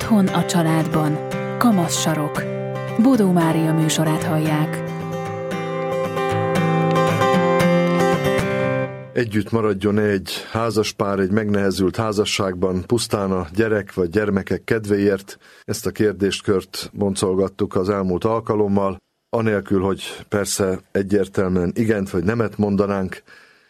Otthon a családban. Kamasz sarok. Bodó Mária műsorát hallják. Együtt maradjon egy házaspár egy megnehezült házasságban pusztán a gyerek vagy gyermekek kedvéért? Ezt a kérdéskört boncolgattuk az elmúlt alkalommal, anélkül, hogy persze egyértelműen igent vagy nemet mondanánk,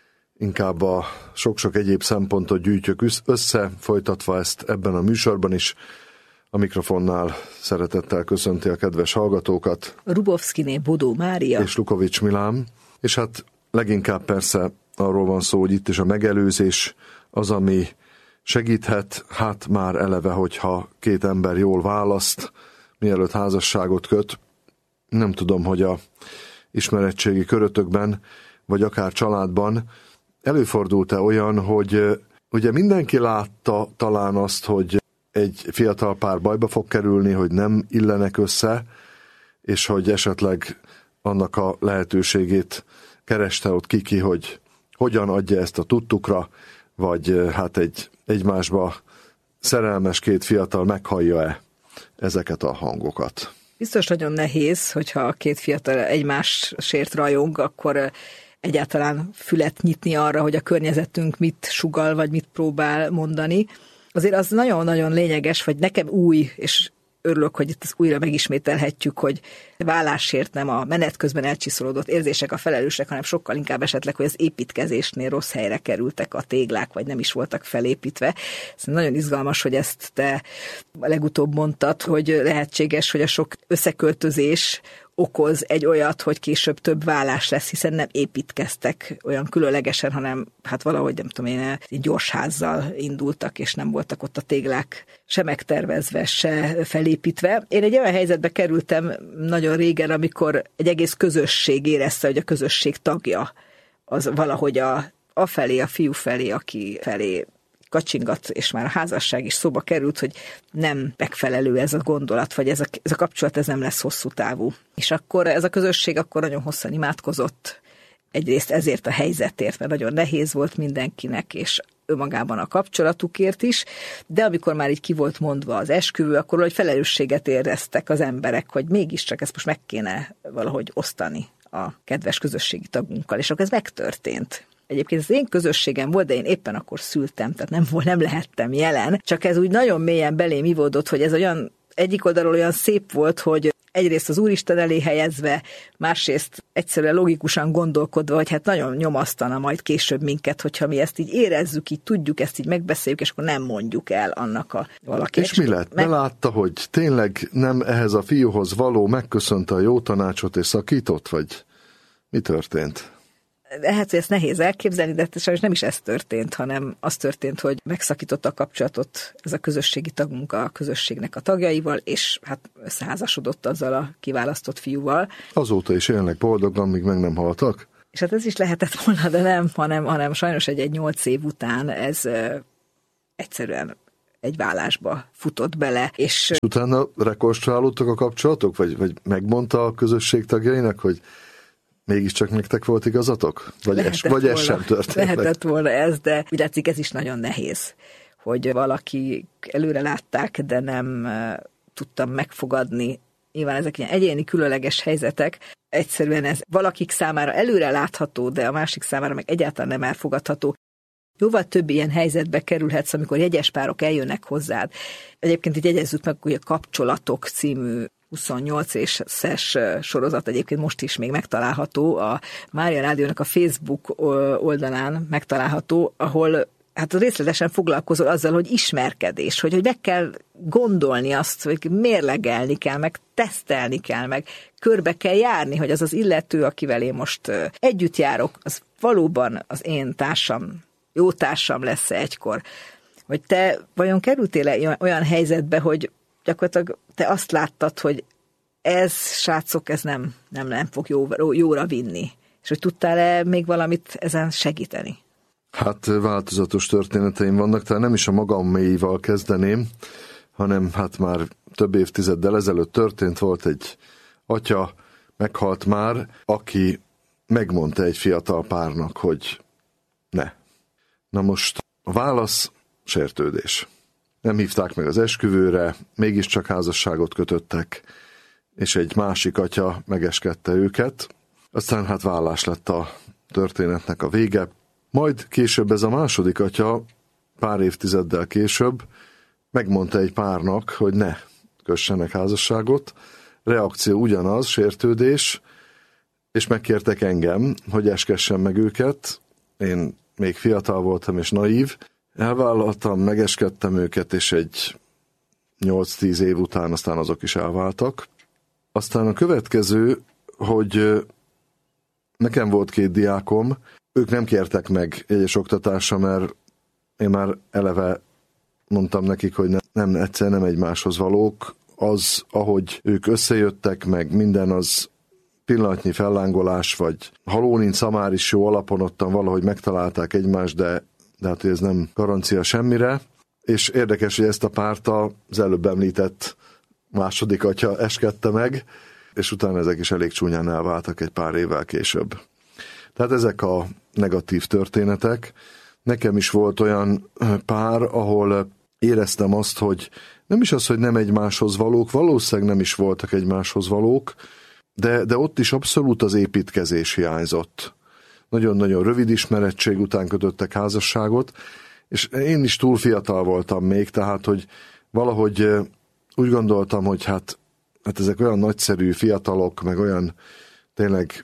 inkább a sok-sok egyéb szempontot gyűjtjük össze, folytatva ezt ebben a műsorban is. A mikrofonnál szeretettel köszönti a kedves hallgatókat Rubovszkiné Bodó Mária és Lukovics Milán, és hát leginkább persze arról van szó, hogy itt is a megelőzés az, ami segíthet, hát már eleve, hogyha két ember jól választ, mielőtt házasságot köt. Nem tudom, hogy a ismeretségi körötökben, vagy akár családban előfordult-e olyan, hogy ugye mindenki látta talán azt, hogy egy fiatal pár bajba fog kerülni, hogy nem illenek össze, és hogy esetleg annak a lehetőségét kereste ott Kiki, hogy hogyan adja ezt a tudtukra, vagy hát egy egymásba szerelmes két fiatal meghallja-e ezeket a hangokat. Biztos nagyon nehéz, hogyha a két fiatal egymásért rajong, akkor egyáltalán fület nyitni arra, hogy a környezetünk mit sugall, vagy mit próbál mondani. Azért az nagyon-nagyon lényeges, vagy nekem új, és örülök, hogy itt újra megismételhetjük, hogy vállásért nem a menet közben elcsiszolódott érzések a felelősek, hanem sokkal inkább esetleg, hogy az építkezésnél rossz helyre kerültek a téglák, vagy nem is voltak felépítve. Ez nagyon izgalmas, hogy ezt te legutóbb mondtad, hogy lehetséges, hogy a sok összeköltözés okoz egy olyat, hogy később több vállás lesz, hiszen nem építkeztek olyan különlegesen, hanem hát valahogy nem tudom én, egy gyors házzal indultak, és nem voltak ott a téglák se megtervezve, se felépítve. Én egy olyan helyzetbe kerültem nagyon régen, amikor egy egész közösség érezte, hogy a közösség tagja az valahogy a felé, a fiú felé, aki felé kacsingat, és már a házasság is szóba került, hogy nem megfelelő ez a gondolat, vagy ez a kapcsolat, ez nem lesz hosszú távú. És akkor ez a közösség akkor nagyon hosszan imádkozott, egyrészt ezért a helyzetért, mert nagyon nehéz volt mindenkinek, és önmagában a kapcsolatukért is, de amikor már így ki volt mondva az esküvő, akkor hogy felelősséget éreztek az emberek, hogy mégiscsak ezt most meg kéne valahogy osztani a kedves közösségi tagunkkal, és akkor ez megtörtént. Egyébként az én közösségem volt, de én éppen akkor szültem, tehát nem lehettem jelen. Csak ez úgy nagyon mélyen belém ivódott, hogy ez olyan egyik oldalról olyan szép volt, hogy egyrészt az Úristen elé helyezve, másrészt egyszerűen logikusan gondolkodva, hogy hát nagyon nyomasztana majd később minket, hogyha mi ezt így érezzük, így tudjuk, ezt így megbeszéljük, és akkor nem mondjuk el annak a valakinek. És mi lett? Belátta, hogy tényleg nem ehhez a fiúhoz való, megköszönte a jó tanácsot és szakított, vagy mi történt? Lehet, hogy ezt nehéz elképzelni, de sajnos nem is ez történt, hanem az történt, hogy megszakította a kapcsolatot ez a közösségi tagunk a közösségnek a tagjaival, és hát összeházasodott azzal a kiválasztott fiúval. Azóta is élnek boldogan, míg meg nem haltak? És hát ez is lehetett volna, de nem, hanem sajnos egy 8 év után ez egyszerűen egy vállásba futott bele. És utána rekonstruálódtak a kapcsolatok? Vagy megmondta a közösség tagjainak, hogy mégiscsak nektek volt igazatok? Vagy ez sem történt? Lehetett volna ez, de úgy látszik, ez is nagyon nehéz, hogy valaki előre látták, de nem tudtam megfogadni. Nyilván ezek ilyen egyéni, különleges helyzetek. Egyszerűen ez valakik számára előre látható, de a másik számára meg egyáltalán nem elfogadható. Jóval több ilyen helyzetbe kerülhetsz, amikor jegyes párok eljönnek hozzád. Egyébként így jegyezzük meg, hogy a Kapcsolatok című 28-es sorozat egyébként most is még megtalálható, a Mária Rádiónak a Facebook oldalán megtalálható, ahol hát részletesen foglalkozol azzal, hogy ismerkedés, hogy meg kell gondolni azt, hogy mérlegelni kell, meg tesztelni kell, meg körbe kell járni, hogy az az illető, akivel én most együtt járok, az valóban az én társam, jó társam lesz egykor. Hogy te vajon kerültél olyan helyzetbe, hogy gyakorlatilag te azt láttad, hogy ez, srácok, ez nem fog jóra vinni. És hogy tudtál-e még valamit ezen segíteni? Hát változatos történeteim vannak, tehát nem is a magam mélyével kezdeném, hanem hát már több évtizeddel ezelőtt történt, volt egy atya, meghalt már, aki megmondta egy fiatal párnak, hogy ne. Na most a válasz sértődés. nem hívták meg az esküvőre, mégiscsak házasságot kötöttek, és egy másik atya megeskedte őket. Aztán hát vállás lett a történetnek a vége. Majd később ez a második atya, pár évtizeddel később megmondta egy párnak, hogy ne kössenek házasságot. Reakció ugyanaz, sértődés, és megkértek engem, hogy eskessem meg őket. Én még fiatal voltam és naív. Elvállaltam, megeskedtem őket, és egy 8-10 év után aztán azok is elváltak. Aztán a következő, hogy nekem volt 2 diákom, ők nem kértek meg jegyes oktatásra, mert én már eleve mondtam nekik, hogy egyszer nem egymáshoz valók. Az, ahogy ők összejöttek, meg minden az pillanatnyi fellángolás, vagy haló nincs szamár is jó alapon, ottan valahogy megtalálták egymást, de hát ez nem garancia semmire. És érdekes, hogy ezt a párt az előbb említett második atya eskedte meg, és utána ezek is elég csúnyán elváltak egy pár évvel később. Tehát ezek a negatív történetek. Nekem is volt olyan pár, ahol éreztem azt, hogy nem is az, hogy nem egymáshoz valók, valószínűleg nem is voltak egymáshoz valók, de ott is abszolút az építkezés hiányzott. Nagyon-nagyon rövid ismerettség után kötöttek házasságot, és én is túl fiatal voltam még, tehát, hogy valahogy úgy gondoltam, hogy hát ezek olyan nagyszerű fiatalok, meg olyan tényleg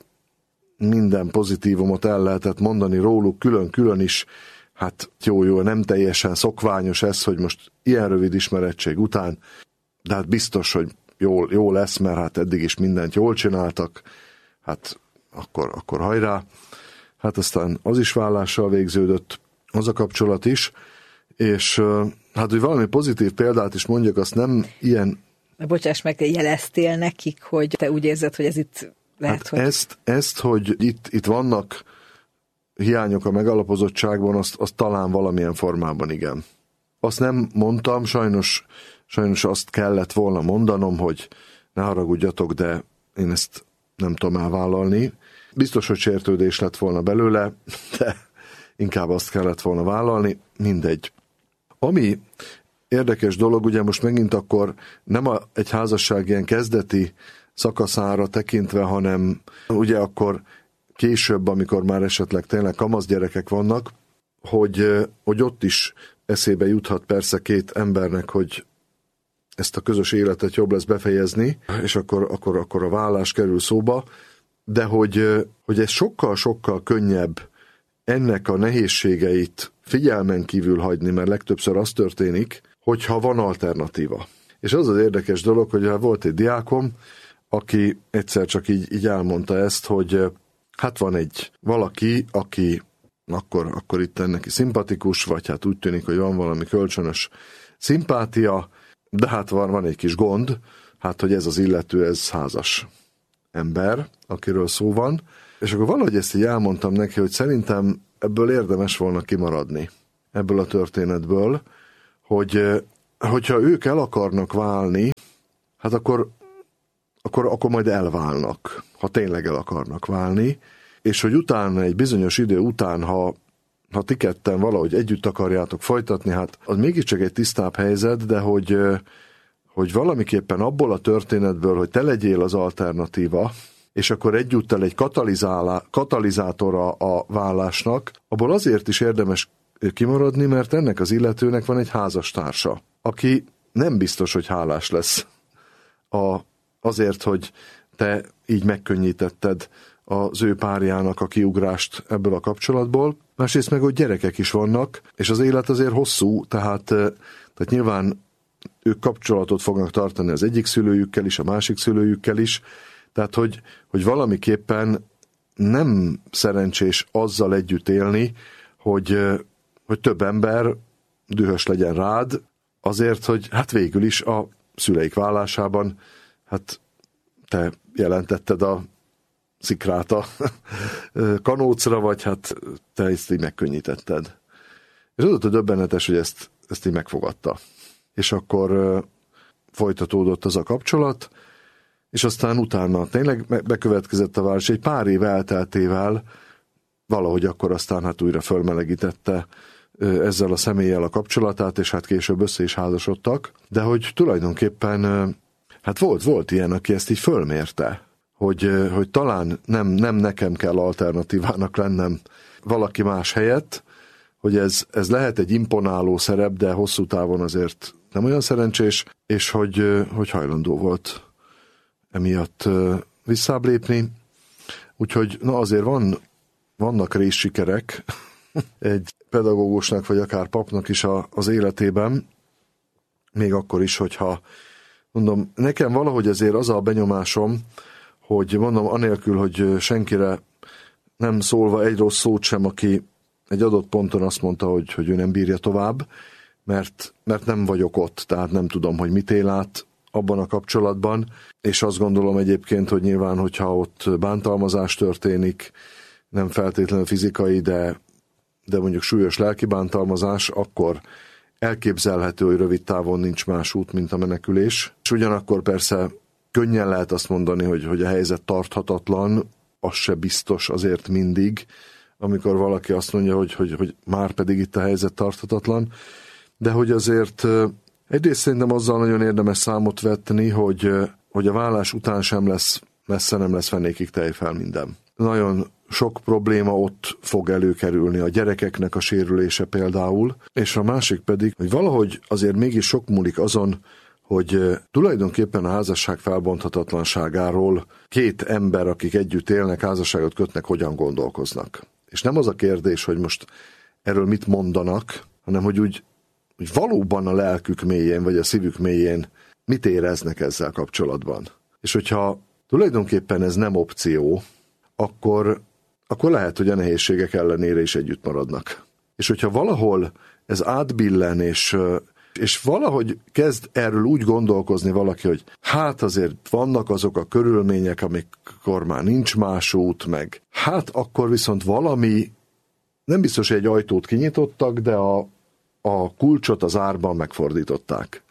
minden pozitívumot el lehetett mondani róluk, külön-külön is, hát jó, nem teljesen szokványos ez, hogy most ilyen rövid ismerettség után, de hát biztos, hogy jó lesz, mert hát eddig is mindent jól csináltak, hát akkor hajrá. Hát aztán az is vállással végződött, az a kapcsolat is, és hát, hogy valami pozitív példát is mondjak, azt nem ilyen... Bocsáss meg, te jeleztél nekik, hogy te úgy érzed, hogy ez itt lehet, hát hogy... Ezt, hogy itt vannak hiányok a megalapozottságban, azt talán valamilyen formában igen. Azt nem mondtam, sajnos azt kellett volna mondanom, hogy ne haragudjatok, de én ezt nem tudom elvállalni. Biztos, hogy sértődés lett volna belőle, de inkább azt kellett volna vállalni, mindegy. Ami érdekes dolog, ugye most megint akkor nem egy házasság ilyen kezdeti szakaszára tekintve, hanem ugye akkor később, amikor már esetleg tényleg kamasz gyerekek vannak, hogy ott is eszébe juthat persze 2 embernek, hogy ezt a közös életet jobb lesz befejezni, és akkor a vállás kerül szóba, de hogy ez sokkal-sokkal könnyebb ennek a nehézségeit figyelmen kívül hagyni, mert legtöbbször az történik, hogyha van alternatíva. És az az érdekes dolog, hogy volt egy diákom, aki egyszer csak így elmondta ezt, hogy hát van egy valaki, aki akkor itt neki szimpatikus, vagy hát úgy tűnik, hogy van valami kölcsönös szimpátia, de hát van egy kis gond, hát hogy ez az illető, ez házas ember, akiről szó van, és akkor valahogy ezt így elmondtam neki, hogy szerintem ebből érdemes volna kimaradni, ebből a történetből, hogyha ők el akarnak válni, hát akkor majd elválnak, ha tényleg el akarnak válni, és hogy utána, egy bizonyos idő után, ha ti ketten valahogy együtt akarjátok folytatni, hát az mégiscsak egy tisztább helyzet, de hogy valamiképpen abból a történetből, hogy te legyél az alternatíva, és akkor egyúttal egy katalizátora a vállásnak, abból azért is érdemes kimaradni, mert ennek az illetőnek van egy házastársa, aki nem biztos, hogy hálás lesz azért, hogy te így megkönnyítetted az ő párjának a kiugrást ebből a kapcsolatból. Másrészt meg, hogy gyerekek is vannak, és az élet azért hosszú, tehát nyilván ők kapcsolatot fognak tartani az egyik szülőjükkel is, a másik szülőjükkel is, tehát hogy valamiképpen nem szerencsés azzal együtt élni, hogy több ember dühös legyen rád, azért, hogy hát végül is a szüleik vállásában hát te jelentetted a szikrát a kanócra, vagy hát te ezt így megkönnyítetted. És az a döbbenetes, hogy ezt így megfogadta. És akkor folytatódott az a kapcsolat, és aztán utána tényleg bekövetkezett a válás, egy pár év elteltével valahogy akkor aztán hát újra fölmelegítette ezzel a személlyel a kapcsolatát, és hát később össze is házasodtak, de hogy tulajdonképpen hát volt ilyen, aki ezt így fölmérte, hogy talán nem nekem kell alternatívának lennem valaki más helyett, hogy ez lehet egy imponáló szerep, de hosszú távon azért nem olyan szerencsés, és hogy hajlandó volt emiatt visszább lépni. Úgyhogy azért vannak részsikerek egy pedagógusnak, vagy akár papnak is az életében, még akkor is, hogyha mondom, nekem valahogy azért az a benyomásom, hogy mondom, anélkül, hogy senkire nem szólva egy rossz szót sem, aki egy adott ponton azt mondta, hogy ő nem bírja tovább, mert nem vagyok ott, tehát nem tudom, hogy mit él át abban a kapcsolatban, és azt gondolom egyébként, hogy nyilván, hogyha ott bántalmazás történik, nem feltétlenül fizikai, de mondjuk súlyos lelki bántalmazás, akkor elképzelhető, hogy rövid távon nincs más út, mint a menekülés. És ugyanakkor persze könnyen lehet azt mondani, hogy a helyzet tarthatatlan, az se biztos azért mindig, amikor valaki azt mondja, hogy már pedig itt a helyzet tarthatatlan, de hogy azért egyrészt szerintem azzal nagyon érdemes számot vetni, hogy a vállás után sem lesz, messze nem lesz fenékig tejfel minden. Nagyon sok probléma ott fog előkerülni, a gyerekeknek a sérülése például, és a másik pedig, hogy valahogy azért mégis sok múlik azon, hogy tulajdonképpen a házasság felbonthatatlanságáról két ember, akik együtt élnek, házasságot kötnek, hogyan gondolkoznak. És nem az a kérdés, hogy most erről mit mondanak, hanem hogy valóban a lelkük mélyén, vagy a szívük mélyén mit éreznek ezzel kapcsolatban. És hogyha tulajdonképpen ez nem opció, akkor lehet, hogy a nehézségek ellenére is együtt maradnak. És hogyha valahol ez átbillen, és valahogy kezd erről úgy gondolkozni valaki, hogy hát azért vannak azok a körülmények, amikor már nincs más út, meg hát akkor viszont valami, nem biztos, hogy egy ajtót kinyitottak, de a kulcsot az árban megfordították.